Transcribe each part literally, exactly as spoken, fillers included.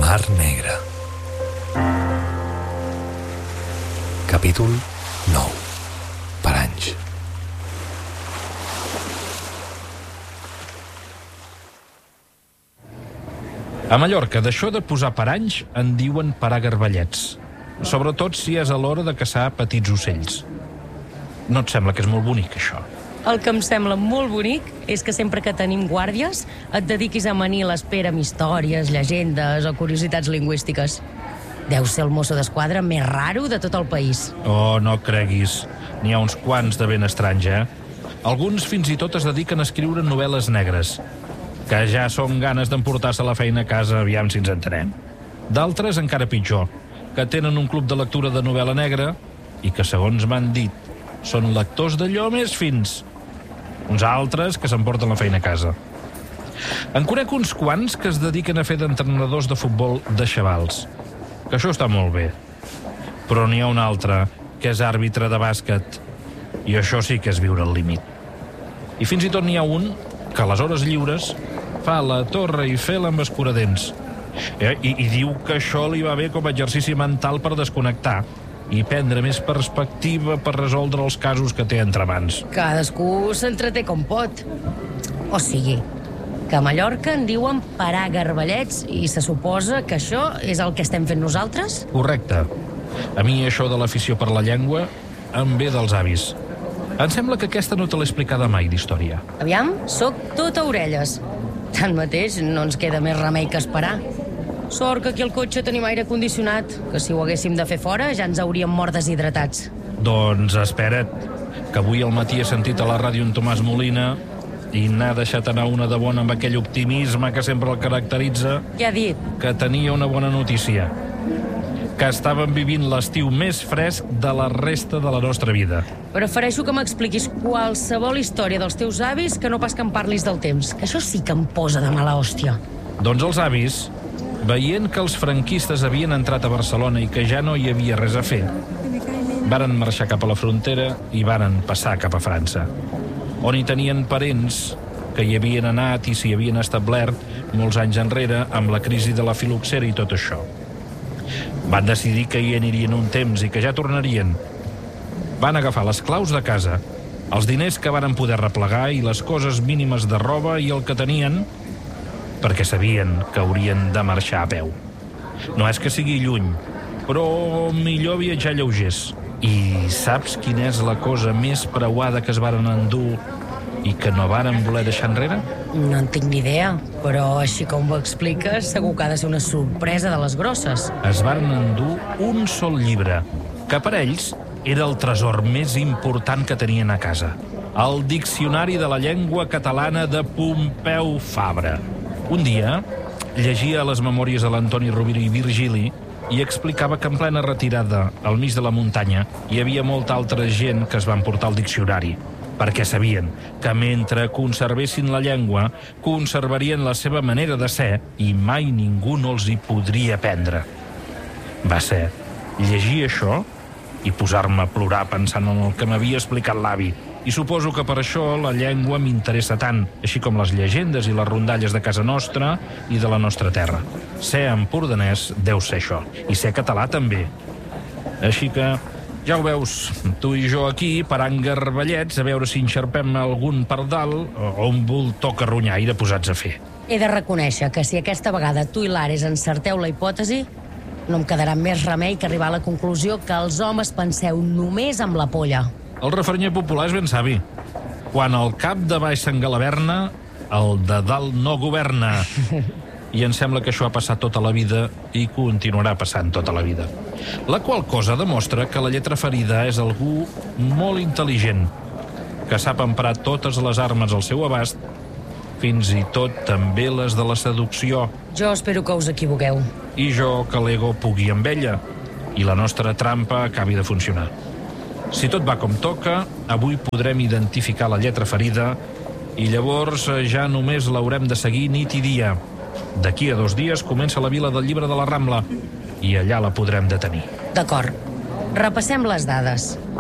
Mar Negra. Capítol nou. Paranys. A Mallorca, d'això de posar paranys en diuen parar garballets, sobretot si és a l'hora de caçar petits ocells. No et sembla que és molt bonic, això? El que em sembla molt bonic és que sempre que tenim guàrdies et dediquis a amanir l'espera amb històries, llegendes o curiositats lingüístiques. Deu ser el mosso d'esquadra més raro de tot el país. Oh, no creguis. N'hi ha uns quants de ben estranys, eh? Alguns fins i tot es dediquen a escriure novel·les negres, que ja són ganes d'emportar-se la feina a casa, aviam si ens entenem. D'altres, encara pitjor, que tenen un club de lectura de novel·la negra i que, segons m'han dit, són lectors d'allò més fins. Uns altres que s'emporten la feina a casa. En conec uns quants que es dediquen a fer d'entrenadors de futbol de xavals, que això està molt bé. Però n'hi ha un altre que és àrbitre de bàsquet, i això sí que és viure al límit. I fins i tot n'hi ha un que a les hores lliures fa la Torre Eiffel amb escuradents. Eh? I, I diu que això li va bé com a exercici mental per desconnectar i prendre més perspectiva per resoldre els casos que té entre mans. Cadascú s'entreté com pot. O sigui, que a Mallorca en diuen parar garballets i se suposa que això és el que estem fent nosaltres? Correcte. A mi això de l'afició per la llengua em ve dels avis. Em sembla que aquesta no te l'he explicada mai, d'història. Aviam, sóc tota orelles. Tanmateix, no ens queda més remei que esperar. Sort que aquí al cotxe tenim aire condicionat, que si ho haguéssim de fer fora ja ens hauríem mort deshidratats. Doncs espera't, que avui al matí he sentit a la ràdio en Tomàs Molina i n'ha deixat anar una de bona amb aquell optimisme que sempre el caracteritza. Què ha dit? Que tenia una bona notícia. Que estàvem vivint l'estiu més fresc de la resta de la nostra vida. Prefereixo que m'expliquis qualsevol història dels teus avis que no pas que em parlis del temps, que això sí que em posa de mala hòstia. Doncs els avis, veient que els franquistes havien entrat a Barcelona i que ja no hi havia res a fer, varen marxar cap a la frontera i varen passar cap a França, on hi tenien parents que hi havien anat i s'hi havien establert molts anys enrere amb la crisi de la filoxera i tot això. Van decidir que hi anirien un temps i que ja tornarien. Van agafar les claus de casa, els diners que varen poder replegar i les coses mínimes de roba i el que tenien, perquè sabien que haurien de marxar a peu. No és que sigui lluny, però millor viatjar lleugers. I saps quina és la cosa més preuada que es varen endur i que no varen voler deixar enrere? No en tinc ni idea, però així com ho expliques, segur que ha de ser una sorpresa de les grosses. Es varen endur un sol llibre, que per ells era el tresor més important que tenien a casa. El Diccionari de la Llengua Catalana de Pompeu Fabra. Un dia llegia les memòries de l'Antoni Rovira i Virgili i explicava que en plena retirada, al mig de la muntanya, hi havia molta altra gent que es van portar el diccionari, perquè sabien que mentre conservessin la llengua, conservarien la seva manera de ser i mai ningú no els hi podria prendre. Va ser llegir això i posar-me a plorar pensant en el que m'havia explicat l'avi. I suposo que per això la llengua m'interessa tant, així com les llegendes i les rondalles de casa nostra i de la nostra terra. Ser empordanès deu ser això, i ser català també. Així que, ja ho veus, tu i jo aquí parant garballets a veure si enxerpem algun pardal o un voltor carronyaire posats a fer. He de reconèixer que si aquesta vegada tu i l'Ares encerteu la hipòtesi, no em quedarà més remei que arribar a la conclusió que els homes penseu només amb la polla. El refranyer popular és ben savi. Quan el cap de baix s'engalaverna, el de dalt no governa. I em sembla que això ha passat tota la vida i continuarà passant tota la vida. La qual cosa demostra que la lletra ferida és algú molt intel·ligent, que sap emprar totes les armes al seu abast, fins i tot també les de la seducció. Jo espero que us equivoqueu. I jo que l'ego pugui amb ella i la nostra trampa acabi de funcionar. Si tot va com toca, avui podrem identificar la lletra ferida i llavors ja només l'haurem de seguir nit i dia. D'aquí a dos dies comença la Vila del Llibre de la Rambla i allà la podrem detenir. D'acord. Repassem les dades.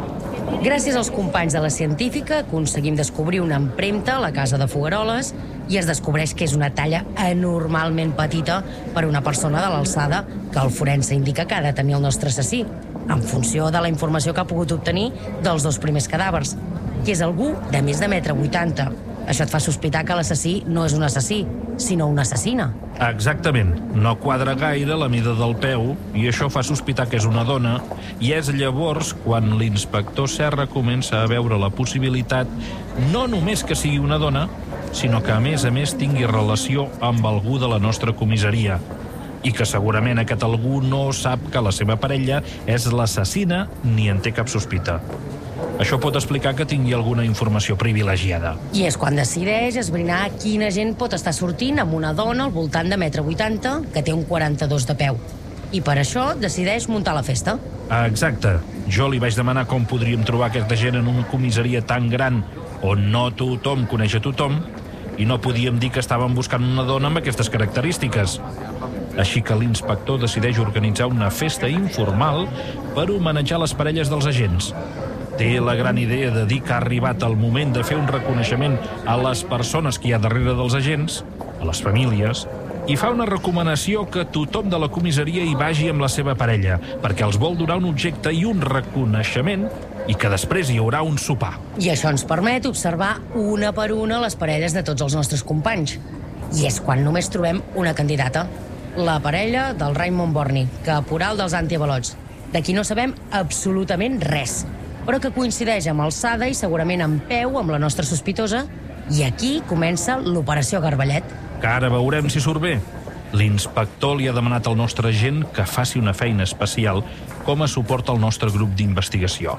Gràcies als companys de la científica aconseguim descobrir una empremta a la casa de Fogueroles i es descobreix que és una talla anormalment petita per una persona de l'alçada que el forense indica que ha de tenir el nostre assassí, en funció de la informació que ha pogut obtenir dels dos primers cadàvers, que és algú de més de metre vuitanta. Això et fa sospitar que l'assassí no és un assassí, sinó una assassina. Exactament. No quadra gaire la mida del peu i això fa sospitar que és una dona, i és llavors quan l'inspector Serra comença a veure la possibilitat no només que sigui una dona, sinó que a més a més tingui relació amb algú de la nostra comissaria i que segurament aquest algú no sap que la seva parella és l'assassina ni en té cap sospita. Això pot explicar que tingui alguna informació privilegiada. I és quan decideix esbrinar quina gent pot estar sortint amb una dona al voltant de metre vuitanta que té un quaranta-dos de peu. I per això decideix muntar la festa. Exacte. Jo li vaig demanar com podríem trobar aquesta gent en una comissaria tan gran on no tothom coneix a tothom i no podíem dir que estàvem buscant una dona amb aquestes característiques. Així que l'inspector decideix organitzar una festa informal per homenatjar les parelles dels agents. Té la gran idea de dir que ha arribat el moment de fer un reconeixement a les persones que hi ha darrere dels agents, a les famílies, i fa una recomanació que tothom de la comissaria hi vagi amb la seva parella, perquè els vol donar un objecte i un reconeixement i que després hi haurà un sopar. I això ens permet observar una per una les parelles de tots els nostres companys. I és quan només trobem una candidata, la parella del Raymond Borni, caporal dels antiavalots, de qui no sabem absolutament res, però que coincideix amb alçada i segurament en peu amb la nostra sospitosa, i aquí comença l'operació Garballet. Que ara veurem si surt bé. L'inspector li ha demanat al nostre agent que faci una feina especial com a suport al nostre grup d'investigació.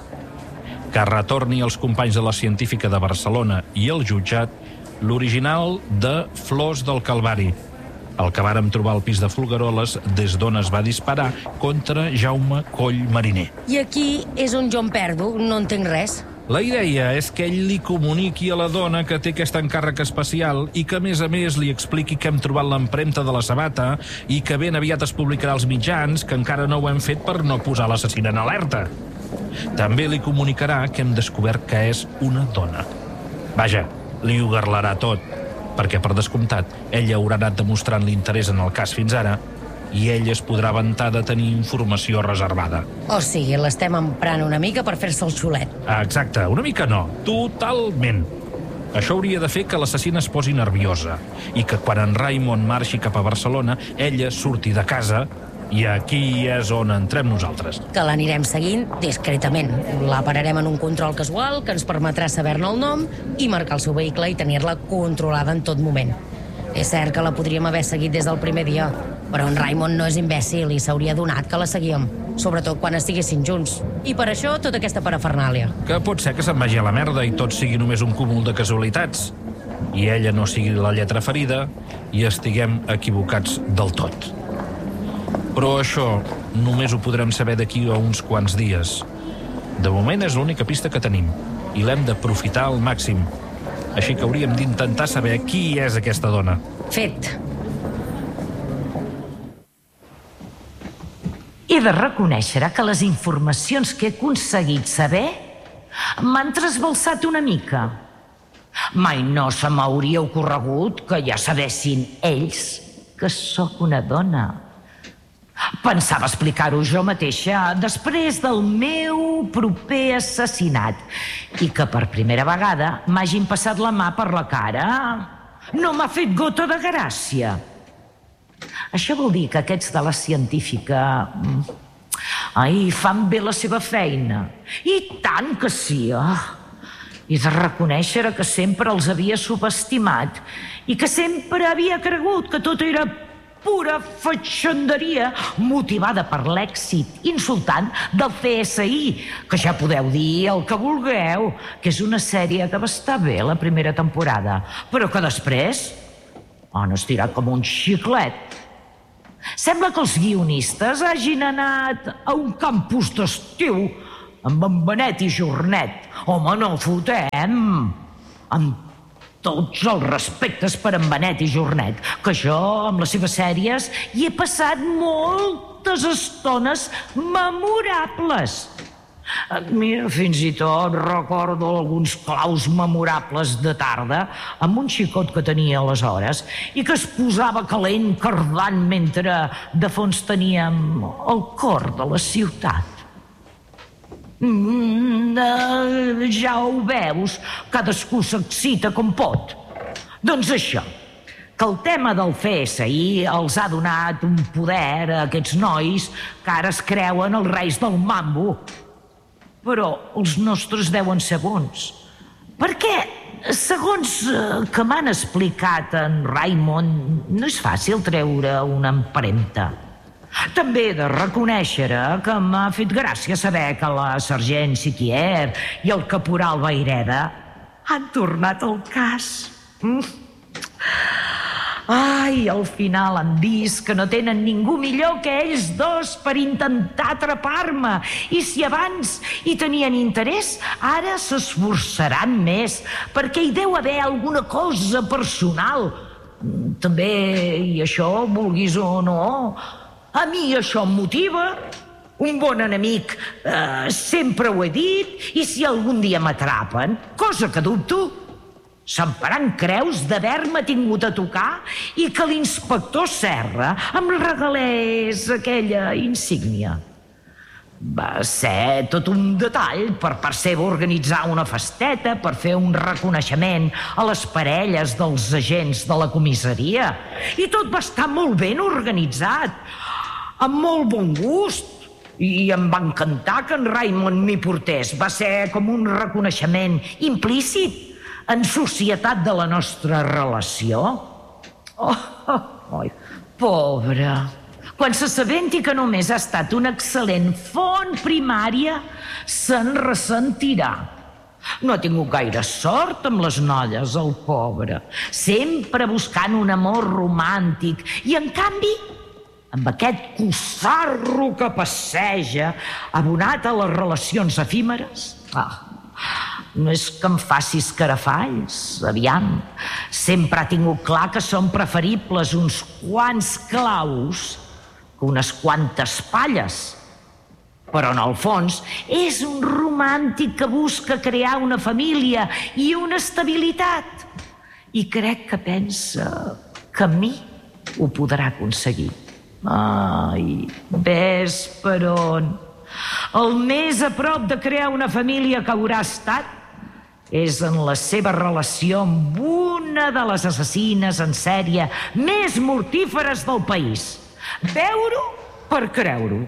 Que retorni als companys de la científica de Barcelona i el jutjat l'original de Flors del Calvari, el que vàrem trobar al pis de Folgueroles des d'on es va disparar contra Jaume Coll Mariner. I aquí és on jo em perdo, no entenc res. La idea és que ell li comuniqui a la dona que té aquest encàrrec especial i que, a més a més, li expliqui que hem trobat l'empremta de la sabata i que ben aviat es publicarà als mitjans, que encara no ho hem fet per no posar l'assassina en alerta. També li comunicarà que hem descobert que és una dona. Vaja, li ho garlarà tot, perquè, per descomptat, ella haurà anat demostrant l'interès en el cas fins ara i ell es podrà vantar de tenir informació reservada. O sigui, l'estem emprant una mica per fer-se el xulet. Exacte, una mica no, totalment. Això hauria de fer que l'assassina es posi nerviosa i que quan en Raymond marxi cap a Barcelona, ella surti de casa i aquí és on entrem nosaltres. Que l'anirem seguint discretament. La pararem en un control casual que ens permetrà saber-ne el nom i marcar el seu vehicle i tenir-la controlada en tot moment. És cert que la podríem haver seguit des del primer dia, però en Raymond no és imbècil i s'hauria donat que la seguíem, sobretot quan estiguessin junts. I per això tota aquesta parafernàlia. Que pot ser que se'n vagi a la merda i tot sigui només un cúmul de casualitats i ella no sigui la lletra ferida i estiguem equivocats del tot. Però això només ho podrem saber d'aquí a uns quants dies. De moment és l'única pista que tenim i l'hem d'aprofitar al màxim. Així que hauríem d'intentar saber qui és aquesta dona. Fet. He de reconèixer que les informacions que he aconseguit saber m'han trasbalsat una mica. Mai no se m'hauria ocorregut que ja sabessin ells que sóc una dona. Pensava explicar-ho jo mateixa després del meu proper assassinat i que per primera vegada m'hagin passat la mà per la cara no m'ha fet gota de gràcia. Això vol dir que aquests de la científica ai, fan bé la seva feina. I tant que sí. Oh. He de reconèixer que sempre els havia subestimat i que sempre havia cregut que tot era pura fatxenderia motivada per l'èxit insultant del C S I, que ja podeu dir el que vulgueu, que és una sèrie que va estar bé la primera temporada, però que després han estirat com un xiclet. Sembla que els guionistes hagin anat a un campus d'estiu amb en Benet i Jornet. Home, no fotem! Amb tots els respectes per en Benet i Jornet, que jo, amb les seves sèries, hi he passat moltes estones memorables. Mira, fins i tot recordo alguns claus memorables de tarda amb un xicot que tenia aleshores i que es posava calent cardant mentre de fons teníem el cor de la ciutat. Mm, eh, ja ho veus, cadascú s'excita com pot. Doncs això, que el tema del F S I els ha donat un poder a aquests nois que ara es creuen els reis del mambo. Però els nostres deuen ser bons. Perquè, segons que m'han explicat en Raymond, no és fàcil treure una empremta. També he de reconèixer que m'ha fet gràcia saber que la sergent Siquier i el caporal Vaireda han tornat al cas. Mm. Ai, al final han vist que no tenen ningú millor que ells dos per intentar atrapar-me. I si abans hi tenien interès, ara s'esforçaran més, perquè hi deu haver alguna cosa personal. També, i això, vulguis o no, a mi això em motiva. Un bon enemic, eh, sempre ho he dit, i si algun dia m'atrapen, cosa que dubto, se'n faran creus d'haver-me tingut a tocar i que l'inspector Serra em regalés aquella insígnia. Va ser tot un detall per part seva organitzar una festeta per fer un reconeixement a les parelles dels agents de la comissaria. I tot va estar molt ben organitzat, amb molt bon gust. I em va encantar que en Raymond m'hi portés. Va ser com un reconeixement implícit en societat de la nostra relació. Oh, oh, oh, pobre. Quan s'assabenti que només ha estat una excel·lent font primària, se'n ressentirà. No ha tingut gaire sort amb les noies, el pobre. Sempre buscant un amor romàntic. I, en canvi, amb aquest cossarro que passeja, abonat a les relacions efímeres, ah, no és que em faci escarafalls, aviam. Sempre ha tingut clar que són preferibles uns quants claus que unes quantes palles. Però en el fons és un romàntic que busca crear una família i una estabilitat. I crec que pensa que amb mi ho podrà aconseguir. Ai, ves per on. El més a prop de crear una família que haurà estat és en la seva relació amb una de les assassines en sèrie més mortíferes del país. Veure-ho per creure-ho.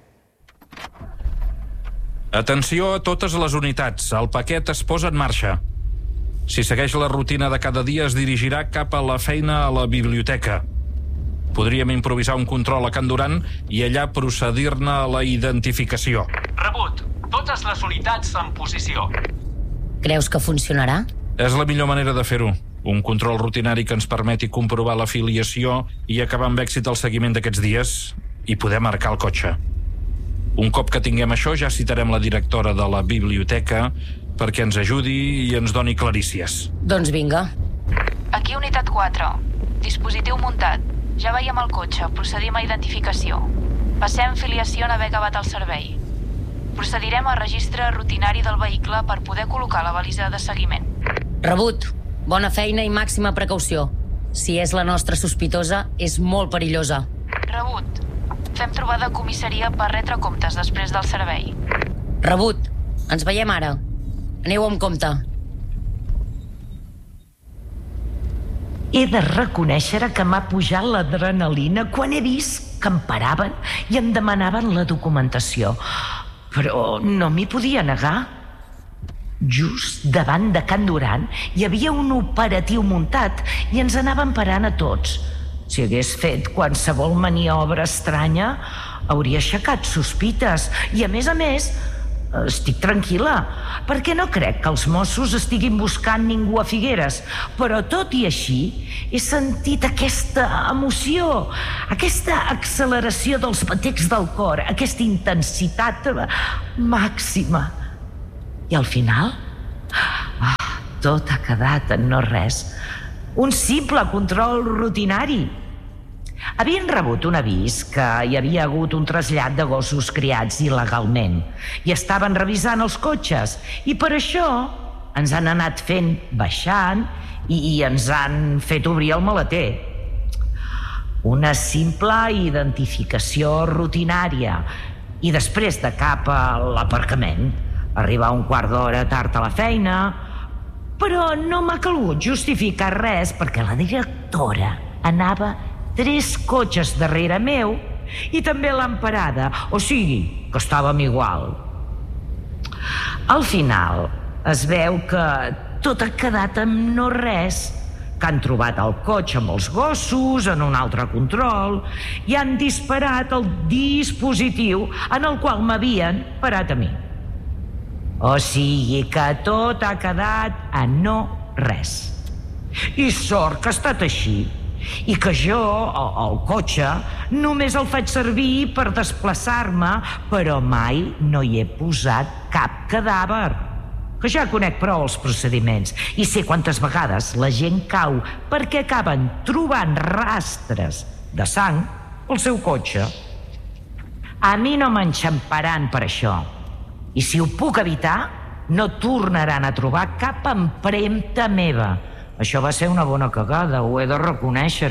Atenció a totes les unitats. El paquet es posa en marxa. Si segueix la rutina de cada dia, es dirigirà cap a la feina a la biblioteca. Podríem improvisar un control a Can Duran i allà procedir-ne a la identificació. Rebut. Totes les unitats en posició. Creus que funcionarà? És la millor manera de fer-ho. Un control rutinari que ens permeti comprovar la filiació i acabar amb èxit el seguiment d'aquests dies i poder marcar el cotxe. Un cop que tinguem això, ja citarem la directora de la biblioteca perquè ens ajudi i ens doni clarícies. Doncs vinga. Aquí unitat quatre. Dispositiu muntat. Ja veiem el cotxe. Procedim a identificació. Passem filiació en haver acabat el servei. Procedirem a registre rutinari del vehicle per poder col·locar la balisa de seguiment. Rebut. Bona feina i màxima precaució. Si és la nostra sospitosa, és molt perillosa. Rebut. Fem trobada a comissaria per retre comptes després del servei. Rebut. Ens veiem ara. Aneu amb compte. He de reconèixer que m'ha pujat l'adrenalina quan he vist que em paraven i em demanaven la documentació. Però no m'hi podia negar. Just davant de Can Duran hi havia un operatiu muntat i ens anaven parant a tots. Si hagués fet qualsevol maniobra estranya, hauria aixecat sospites. I, a més a més, estic tranquil·la, perquè no crec que els Mossos estiguin buscant ningú a Figueres. Però, tot i així, he sentit aquesta emoció, aquesta acceleració dels batecs del cor, aquesta intensitat màxima. I al final, ah, tot ha quedat en no res. Un simple control rutinari. Havien rebut un avís que hi havia hagut un trasllat de gossos criats il·legalment i estaven revisant els cotxes, i per això ens han anat fent baixant i, i ens han fet obrir el maleter. Una simple identificació rutinària i després de cap a l'aparcament. Arribar un quart d'hora tard a la feina, però no m'ha calgut justificar res perquè la directora anava tres cotxes darrere meu i també l'emparada, o sigui, que estàvem igual. Al final es veu que tot ha quedat amb no res, que han trobat el cotxe amb els gossos en un altre control i han disparat el dispositiu en el qual m'havien parat a mi. O sigui que tot ha quedat a no res. I sort que ha estat així, i que jo, el, el cotxe, només el faig servir per desplaçar-me, però mai no hi he posat cap cadàver. Que ja conec prou els procediments i sé quantes vegades la gent cau perquè acaben trobant rastres de sang al seu cotxe. A mi no m'enxamparan per això. I si ho puc evitar, no tornaran a trobar cap empremta meva. Això va ser una bona cagada, ho he de reconèixer.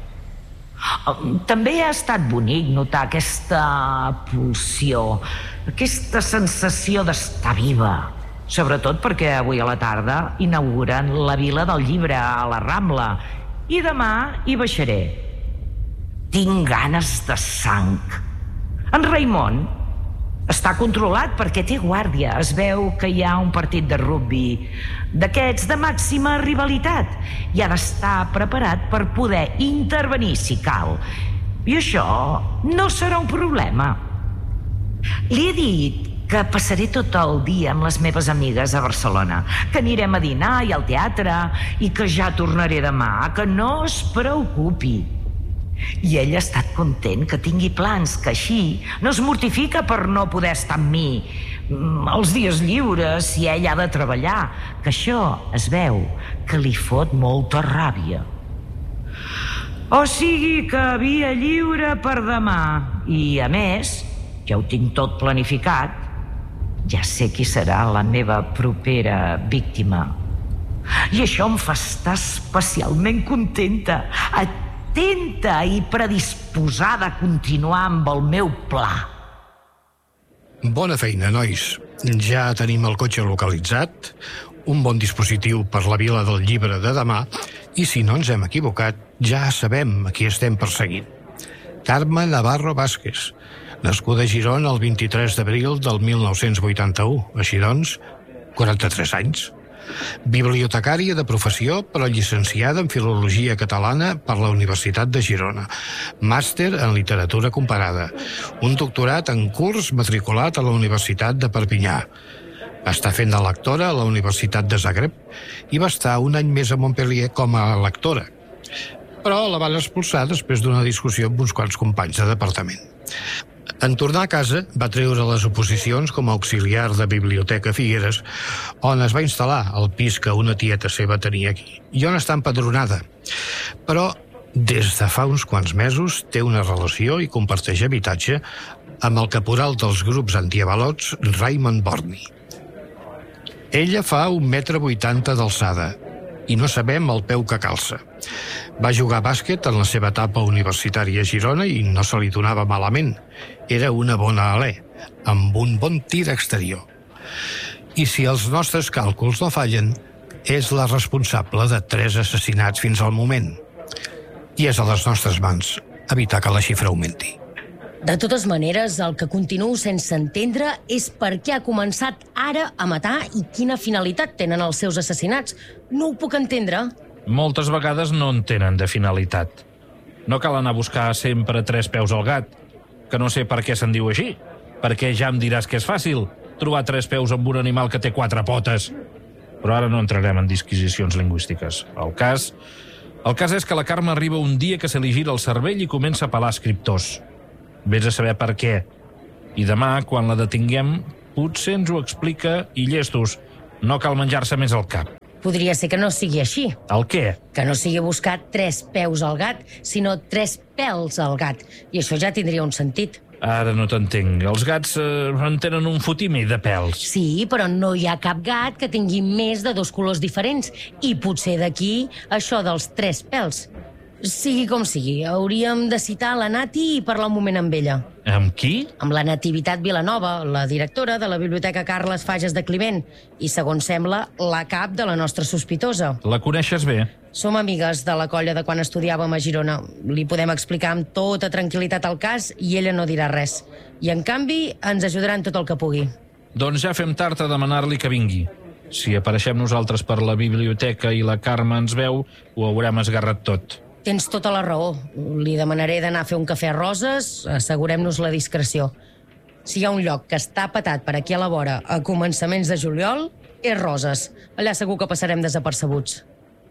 També ha estat bonic notar aquesta pulsió, aquesta sensació d'estar viva. Sobretot perquè avui a la tarda inauguren la Vila del Llibre a la Rambla i demà hi baixaré. Tinc ganes de sang. En Raimon està controlat perquè té guàrdia. Es veu que hi ha un partit de rugbi d'aquests de màxima rivalitat i ha d'estar preparat per poder intervenir si cal. I això no serà un problema. Li he dit que passaré tot el dia amb les meves amigues a Barcelona, que anirem a dinar i al teatre i que ja tornaré demà, que no es preocupi. I ell ha estat content que tingui plans, que així no es mortifica per no poder estar amb mi els dies lliures si ell ha de treballar, que això es veu que li fot molta ràbia. O sigui que via lliure per demà i, a més, ja ho tinc tot planificat. Ja sé qui serà la meva propera víctima. I això em fa estar especialment contenta, atenta i predisposada a continuar amb el meu pla. Bona feina, nois. Ja tenim el cotxe localitzat, un bon dispositiu per la Vila del Llibre de demà, i si no ens hem equivocat, ja sabem a qui estem perseguint. Carme Navarro Vázquez, nascuda a Girona el vint-i-tres d'abril del mil nou-cents vuitanta-u, així doncs, quaranta-tres anys. Bibliotecària de professió, però llicenciada en Filologia Catalana per la Universitat de Girona. Màster en Literatura Comparada. Un doctorat en curs matriculat a la Universitat de Perpinyà. Va estar fent de lectora a la Universitat de Zagreb i va estar un any més a Montpellier com a lectora. Però la van expulsar després d'una discussió amb uns quants companys de departament. En tornar a casa, va treure les oposicions com a auxiliar de biblioteca a Figueres, on es va instal·lar al pis que una tieta seva tenia aquí, i on està empadronada. Però, des de fa uns quants mesos, té una relació i comparteix habitatge amb el caporal dels grups antiavalots, Raymond Borny. Ella fa un metre vuitanta d'alçada, i no sabem el peu que calça. Va jugar a bàsquet en la seva etapa universitària a Girona i no se li donava malament. Era una bona alè, amb un bon tir exterior. I si els nostres càlculs no fallen, és la responsable de tres assassinats fins al moment. I és a les nostres mans evitar que la xifra augmenti. De totes maneres, el que continuo sense entendre és per què ha començat ara a matar i quina finalitat tenen els seus assassinats. No ho puc entendre. Moltes vegades no en tenen de finalitat. No cal anar a buscar sempre tres peus al gat, que no sé per què se'n diu així. Perquè ja em diràs que és fàcil trobar tres peus amb un animal que té quatre potes. Però ara no entrarem en disquisicions lingüístiques. El cas... El cas és que la Carme arriba un dia que se li gira el cervell i comença a pelar escriptors. Vés a saber per què. I demà, quan la detinguem, potser ens ho explica i llestos. No cal menjar-se més al cap. Podria ser que no sigui així. El què? Que no sigui buscar tres peus al gat, sinó tres pèls al gat. I això ja tindria un sentit. Ara no t'entenc. Els gats eh, en tenen un fotimer de pèls. Sí, però no hi ha cap gat que tingui més de dos colors diferents. I potser d'aquí això dels tres pèls. Sigui com sigui, hauríem de citar la Nati i parlar un moment amb ella. Amb qui? Amb la Nativitat Vilanova, la directora de la Biblioteca Carles Fages de Climent, i, segons sembla, la cap de la nostra sospitosa. La coneixes bé? Som amigues de la colla de quan estudiàvem a Girona. Li podem explicar amb tota tranquil·litat el cas i ella no dirà res. I, en canvi, ens ajudarà en tot el que pugui. Doncs ja fem tard a demanar-li que vingui. Si apareixem nosaltres per la biblioteca i la Carme ens veu, ho haurem esgarrat tot. Tens tota la raó. Li demanaré d'anar a fer un cafè a Roses, assegurem-nos la discreció. Si hi ha un lloc que està patat per aquí a la vora a començaments de juliol, és Roses. Allà segur que passarem desapercebuts.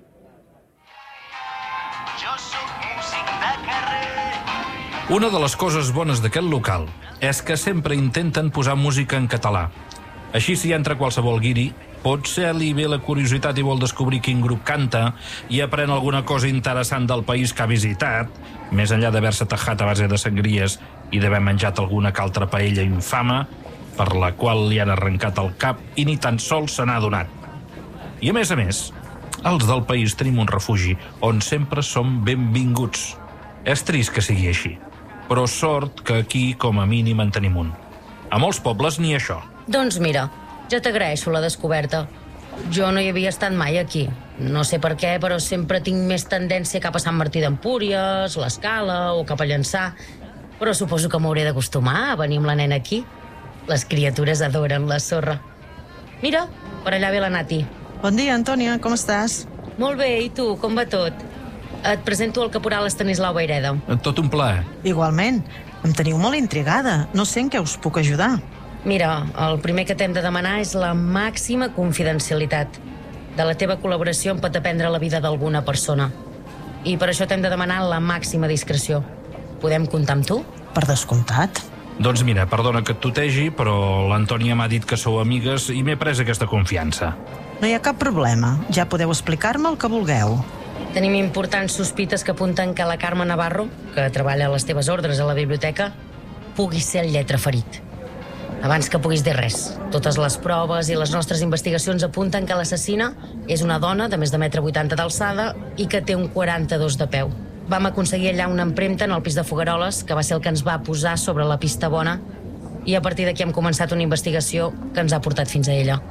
Jo sóc músic de carrer. Una de les coses bones d'aquest local és que sempre intenten posar música en català. Així, si entra qualsevol guiri, potser li ve la curiositat i vol descobrir quin grup canta i aprèn alguna cosa interessant del país que ha visitat, més enllà d'haver-se tajat a base de sangries i d'haver menjat alguna que altra paella infama, per la qual li han arrencat el cap i ni tan sols se n'ha adonat. I a més a més, els del país tenim un refugi on sempre som benvinguts. És trist que sigui així, però sort que aquí com a mínim en tenim un. A molts pobles ni això. Doncs mira, ja t'agraeixo la descoberta. Jo no hi havia estat mai aquí. No sé per què, però sempre tinc més tendència cap a Sant Martí d'Empúries, l'Escala o cap a Llançà. Però suposo que m'hauré d'acostumar a venir amb la nena aquí. Les criatures adoren la sorra. Mira, per allà ve la Nati. Bon dia, Antònia, com estàs? Molt bé, i tu, com va tot? Et presento el caporal Estanislau Baireda. Tot un plaer. Igualment. Em teniu molt intrigada. No sé en què us puc ajudar. Mira, el primer que t'hem de demanar és la màxima confidencialitat. De la teva col·laboració en pot dependre la vida d'alguna persona. I per això t'hem de demanar la màxima discreció. Podem comptar amb tu? Per descomptat. Doncs mira, perdona que et tutegi, però l'Antònia m'ha dit que sou amigues i m'he pres aquesta confiança. No hi ha cap problema. Ja podeu explicar-me el que vulgueu. Tenim importants sospites que apunten que la Carme Navarro, que treballa a les teves ordres a la biblioteca, pugui ser el lletraferit. Abans que puguis dir res, totes les proves i les nostres investigacions apunten que l'assassina és una dona de més de metre vuitanta d'alçada i que té un quaranta-dos de peu. Vam aconseguir allà una empremta en el pis de Fogueroles, que va ser el que ens va posar sobre la pista bona, i a partir d'aquí hem començat una investigació que ens ha portat fins a ella.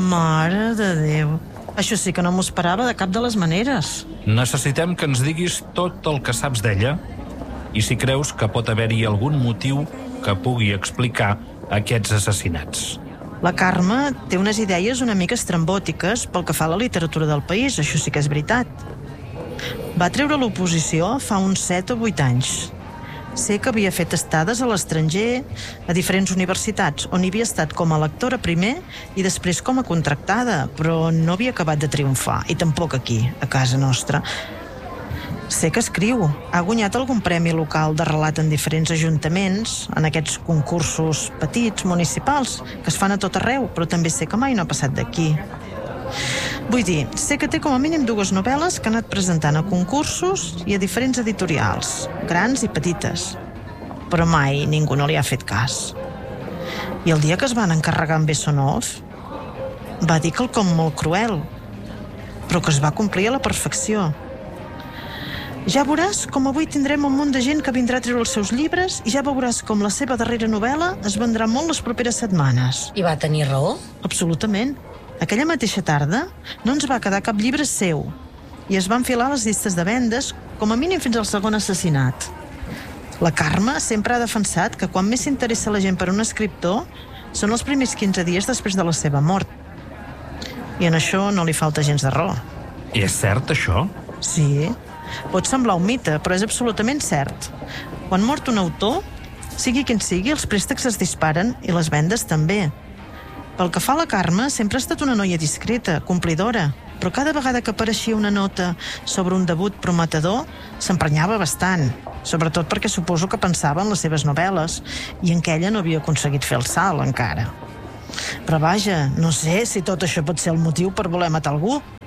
Mare de Déu. Això sí que no m'ho esperava de cap de les maneres. Necessitem que ens diguis tot el que saps d'ella i si creus que pot haver-hi algun motiu que pugui explicar aquests assassinats. La Carme té unes idees una mica estrambòtiques pel que fa a la literatura del país, això sí que és veritat. Va treure l'oposició fa uns set o vuit anys. Sé que havia fet estades a l'estranger, a diferents universitats, on hi havia estat com a lectora primer i després com a contractada, però no havia acabat de triomfar, i tampoc aquí, a casa nostra. Sé que escriu. Ha guanyat algun premi local de relat en diferents ajuntaments, en aquests concursos petits, municipals, que es fan a tot arreu, però també sé que mai no ha passat d'aquí. Vull dir, sé que té com a mínim dues novel·les que ha anat presentant a concursos i a diferents editorials, grans i petites. Però mai ningú no li ha fet cas. I el dia que es van encarregar amb Bessonov, va dir quelcom molt cruel, però que es va complir a la perfecció. Ja veuràs com avui tindrem un munt de gent que vindrà a treure els seus llibres i ja veuràs com la seva darrera novel·la es vendrà molt les properes setmanes. I va tenir raó? Absolutament. Aquella mateixa tarda no ens va quedar cap llibre seu i es van filar les llistes de vendes com a mínim fins al segon assassinat. La Carme sempre ha defensat que quan més s'interessa la gent per un escriptor són els primers quinze dies després de la seva mort. I en això no li falta gens de raó. És cert, això? Sí. Pot semblar un mite, però és absolutament cert. Quan mort un autor, sigui quin sigui, els préstecs es disparen i les vendes també. Pel que fa a la Carme, sempre ha estat una noia discreta, complidora, però cada vegada que apareixia una nota sobre un debut prometedor, s'emprenyava bastant, sobretot perquè suposo que pensava en les seves novel·les i en què ella no havia aconseguit fer el salt encara. Però vaja, no sé si tot això pot ser el motiu per voler matar algú.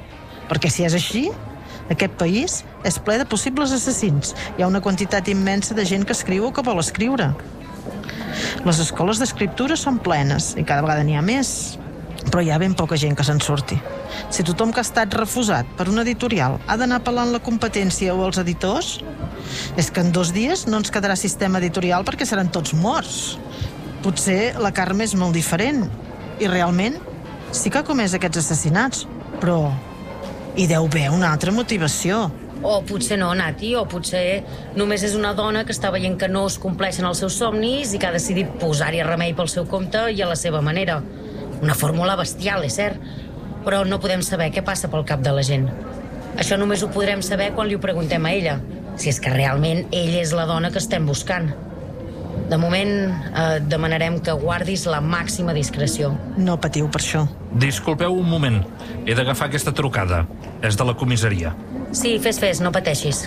perquè si és així, aquest país és ple de possibles assassins. Hi ha una quantitat immensa de gent que escriu o que vol escriure. Les escoles d'escriptura són plenes i cada vegada n'hi ha més, però hi ha ben poca gent que se'n surti. Si tothom que ha estat refusat per una editorial ha d'anar apel·lant la competència o els editors, és que en dos dies no ens quedarà sistema editorial perquè seran tots morts. Potser la Carme és molt diferent i realment sí que ha comès aquests assassinats, però hi deu haver una altra motivació. O potser no, Nati, o potser només és una dona que està veient que no es compleixen els seus somnis i que ha decidit posar-hi remei pel seu compte i a la seva manera. Una fórmula bestial, és cert, però no podem saber què passa pel cap de la gent. Això només ho podrem saber quan li ho preguntem a ella, si és que realment ella és la dona que estem buscant. De moment, eh, demanarem que guardis la màxima discreció. No patiu per això. Disculpeu un moment. He d'agafar aquesta trucada. És de la comissaria. Sí, fes, fes, no pateixis.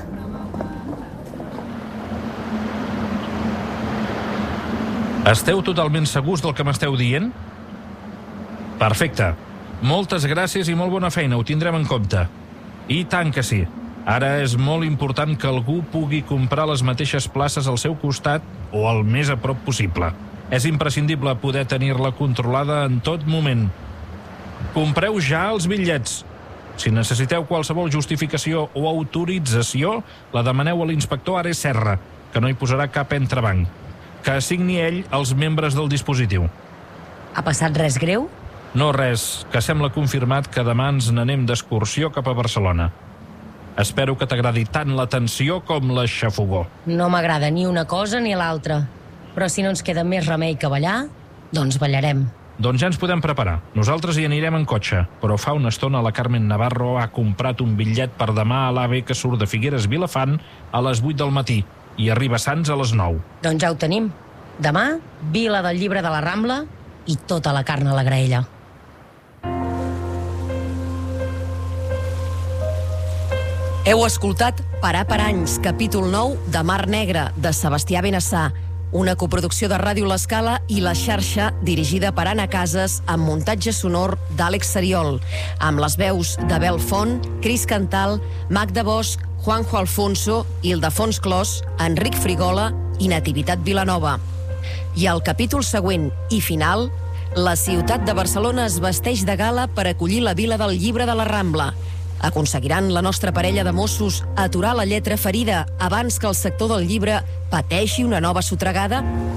Esteu totalment segurs del que m'esteu dient? Perfecte. Moltes gràcies i molt bona feina, ho tindrem en compte. I tant que sí. Ara és molt important que algú pugui comprar les mateixes places al seu costat o al més a prop possible. És imprescindible poder tenir-la controlada en tot moment. Compreu ja els bitllets. Si necessiteu qualsevol justificació o autorització, la demaneu a l'inspector Ares Serra, que no hi posarà cap entrebanc. Que assigni ell els membres del dispositiu. Ha passat res greu? No res, que sembla confirmat que demà ens n'anem d'excursió cap a Barcelona. Espero que t'agradi tant l'atenció com l'aixafogó. No m'agrada ni una cosa ni l'altra. Però si no ens queda més remei que ballar, doncs ballarem. Doncs ja ens podem preparar. Nosaltres hi anirem en cotxe, però fa una estona la Carmen Navarro ha comprat un bitllet per demà a l'AVE que surt de Figueres Vilafant a les vuit del matí i arriba a Sants a les nou. Doncs ja ho tenim. Demà, Vila del Llibre de la Rambla i tota la carn a la graella. Heu escoltat Parar per anys, capítol nou de Mar Negra, de Sebastià Benassà, una coproducció de Ràdio L'Escala i La Xarxa, dirigida per Anna Casas, amb muntatge sonor d'Àlex Seriol, amb les veus d'Abel Font, Cris Cantal, Magda Bosch, Juanjo Alfonso, Ildefons Clos, Enric Frigola i Nativitat Vilanova. I al capítol següent i final, la ciutat de Barcelona es vesteix de gala per acollir la Vila del Llibre de la Rambla. Aconseguiran la nostra parella de Mossos aturar la lletra ferida abans que el sector del llibre pateixi una nova sotragada?